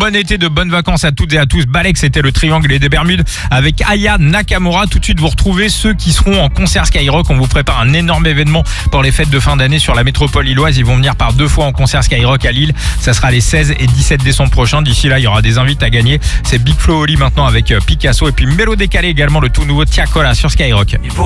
bon été, de bonnes vacances à toutes et à tous. Balek, c'était le triangle des Bermudes avec Aya Nakamura. Tout de suite, vous retrouvez ceux qui seront en concert Skyrock. On vous prépare un énorme événement pour les fêtes de fin d'année sur la métropole lilloise. Ils vont venir par 2 fois en concert Skyrock à Lille. Ça sera les 16 et 17 décembre prochains. D'ici là, il y aura des invités à gagner. C'est Big Flo Oli maintenant avec Picasso et puis Mélo Décalé également, le tout nouveau Tiakola sur Skyrock.